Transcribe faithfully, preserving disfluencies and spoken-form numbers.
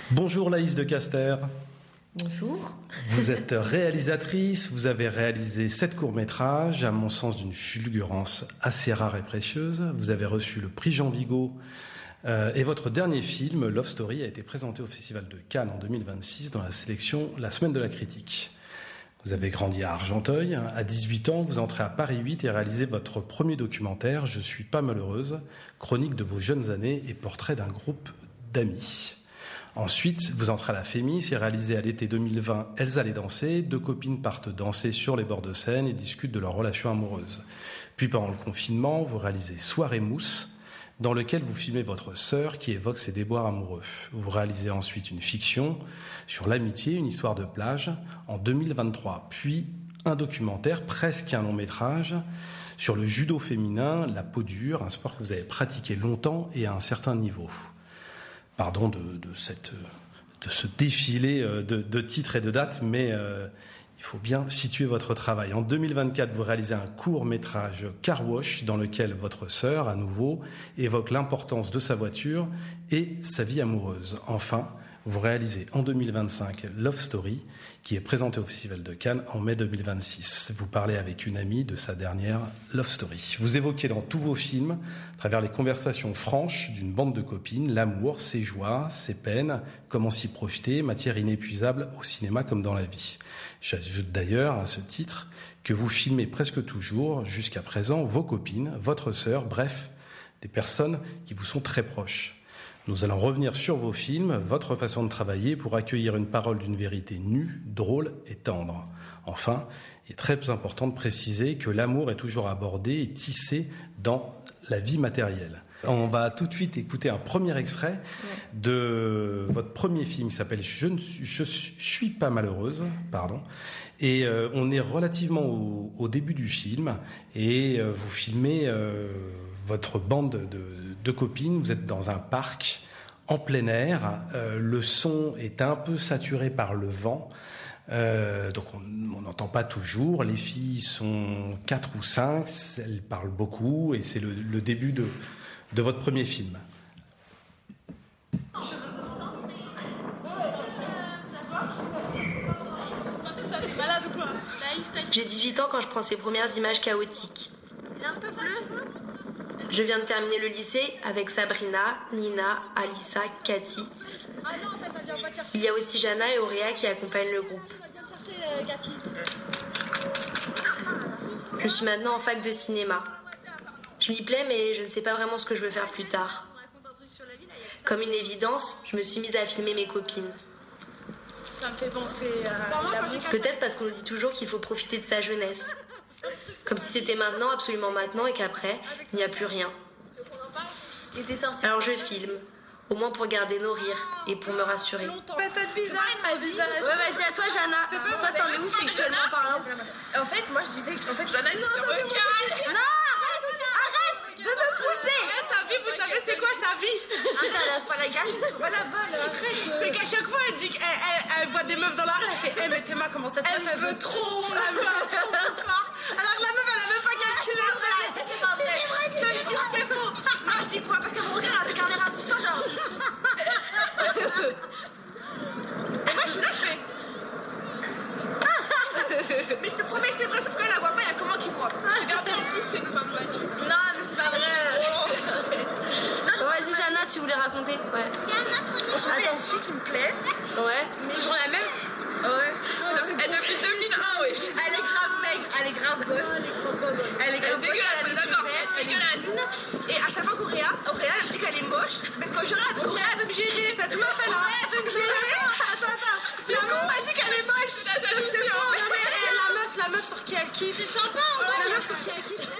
Bonjour Laïs de Caster. Bonjour. Vous êtes réalisatrice, vous avez réalisé sept courts-métrages, à mon sens d'une fulgurance assez rare et précieuse. Vous avez reçu le prix Jean Vigo euh, et votre dernier film, Love Story, a été présenté au Festival de Cannes en deux mille vingt-six dans la sélection La Semaine de la Critique. Vous avez grandi à Argenteuil. À dix-huit ans, vous entrez à Paris huit et réalisez votre premier documentaire, Je suis pas malheureuse, chronique de vos jeunes années et portrait d'un groupe d'amis. Ensuite, vous entrez à la Fémis et réalisez à l'été deux mille vingt Elles allaient danser. Deux copines partent danser sur les bords de Seine et discutent de leur relation amoureuse. Puis pendant le confinement, vous réalisez Soirée mousse, dans lequel vous filmez votre sœur qui évoque ses déboires amoureux. Vous réalisez ensuite une fiction sur l'amitié, une histoire de plage, en deux mille vingt-trois. Puis un documentaire, presque un long métrage, sur le judo féminin, la peau dure, un sport que vous avez pratiqué longtemps et à un certain niveau. Pardon de, de, cette, de ce défilé de, de titres et de dates, mais euh, il faut bien situer votre travail. En deux mille vingt-quatre, vous réalisez un court-métrage Car Wash dans lequel votre sœur, à nouveau, évoque l'importance de sa voiture et sa vie amoureuse. Enfin, vous réalisez en deux mille vingt-cinq Love Story, qui est présenté au Festival de Cannes en mai deux mille vingt-six. Vous parlez avec une amie de sa dernière Love Story. Vous évoquez dans tous vos films, à travers les conversations franches d'une bande de copines, l'amour, ses joies, ses peines, comment s'y projeter, matière inépuisable au cinéma comme dans la vie. J'ajoute d'ailleurs à ce titre que vous filmez presque toujours, jusqu'à présent, vos copines, votre sœur, bref, des personnes qui vous sont très proches. Nous allons revenir sur vos films, votre façon de travailler pour accueillir une parole d'une vérité nue, drôle et tendre. Enfin, il est très important de préciser que l'amour est toujours abordé et tissé dans la vie matérielle. On va tout de suite écouter un premier extrait de votre premier film qui s'appelle Je ne suis, je suis pas malheureuse, pardon. Et euh, on est relativement au, au début du film et euh, vous filmez euh, votre bande de, de, de copines. Vous êtes dans un parc en plein air. Euh, le son est un peu saturé par le vent. Euh, donc on n'entend pas toujours. Les filles sont quatre ou cinq. Elles parlent beaucoup et c'est le, le début de, de votre premier film. J'ai dix-huit ans quand je prends ces premières images chaotiques. Je viens de terminer le lycée avec Sabrina, Nina, Alissa, Cathy. Il y a aussi Jana et Auréa qui accompagnent le groupe. Je suis maintenant en fac de cinéma. Je m'y plais, mais je ne sais pas vraiment ce que je veux faire plus tard. Comme une évidence, je me suis mise à filmer mes copines. Ça me fait penser à... Peut-être parce qu'on nous dit toujours qu'il faut profiter de sa jeunesse. Comme si c'était maintenant, absolument maintenant, et qu'après, il n'y a plus rien. Alors je filme, au moins pour garder nos rires et pour me rassurer. Patate bizarre, ma vie. Ouais, vas-y, à toi, Jana. Toi, t'en es où sexuellement parlant? En fait, moi, je disais... En fait, Jana, non, non, non, non, arrête de me pousser. Sa vie, vous savez c'est quoi sa vie? Intéresse pas la gagne, pas la balle, arrête. C'est qu'à chaque fois, elle dit qu'elle elle, elle voit des meufs dans la rue, elle fait, hey, mais Théma, comment cette meuf, elle veut trop, la meuf, encore. Alors que la meuf, elle a même pas calculé. C'est pas vrai. Je te le jure, c'est faux. Non, je dis quoi? Parce que vous regardez avec un air insistant, genre. Et moi, je suis là, je fais. Mais je te promets que c'est vrai, sauf qu'elle la voit pas, il y a comment qui voit. Regardez, en plus, c'est une femme battue. Non, mais c'est pas vrai. Non, vas-y, Jana, tu voulais raconter? Ouais. Il y a une fille qui me plaît. Ouais. C'est toujours la même? Ouais. Elle depuis deux mille un, oui. Elle est grave mec, elle est grave bonne. Elle est grave bonne. Elle est grave dégueulasse, elle est d'accord. Elle est dégueulasse. Et à chaque fois qu'Auréa, Auréa, elle me dit qu'elle est moche. Parce qu'en général, Auréa, elle veut me gérer. Cette meuf, elle elle veut me gérer. Attends, attends. Du coup, on m'a dit qu'elle est moche. Donc c'est bon. La meuf, la meuf sur qui elle kiffe. C'est sympa, en fait. La meuf sur qui elle kiffe.